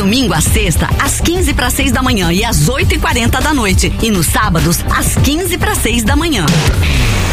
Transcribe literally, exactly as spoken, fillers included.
domingo a sexta, às quinze para seis da manhã e às oito e quarenta da noite. E nos sábados, às quinze para seis da manhã.